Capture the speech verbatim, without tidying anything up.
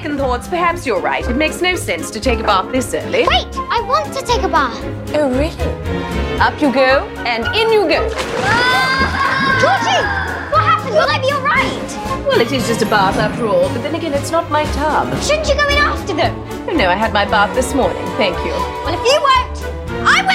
second thoughts, perhaps you're right. It makes no sense to take a bath this early. Wait, I want to take a bath. Oh, really? Up you go, and in you go. Ah! Georgie, what happened? Will I be all right? Well, it is just a bath after all, but then again, it's not my tub. Shouldn't you go in after them? Oh, no, I had my bath this morning, thank you. Well, if you won't, I will.